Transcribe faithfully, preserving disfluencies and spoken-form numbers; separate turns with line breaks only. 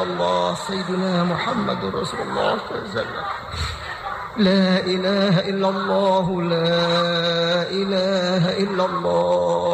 illallah Sayyidina Muhammadur Rasulullah sallallahu alaihi wasallam. La ilaha illallah, la ilaha illallah.